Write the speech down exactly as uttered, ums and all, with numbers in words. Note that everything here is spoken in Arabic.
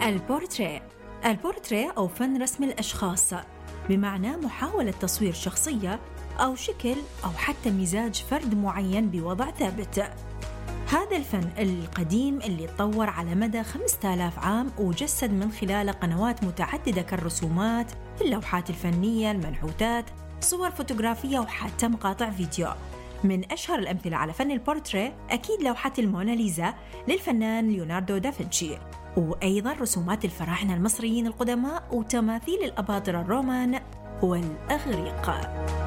البورتريه. البورتريه أو فن رسم الأشخاص، بمعنى محاولة تصوير شخصية أو شكل أو حتى مزاج فرد معين بوضع ثابت. هذا الفن القديم اللي تطور على مدى خمسة آلاف عام وجسد من خلال قنوات متعددة كالرسومات، اللوحات الفنية، المنحوتات، صور فوتوغرافية وحتى مقاطع فيديو. من أشهر الأمثلة على فن البورتريه أكيد لوحة الموناليزا للفنان ليوناردو دافنشي، وأيضا رسومات الفراعنة المصريين القدماء وتماثيل الأباطرة الرومان والأغريق.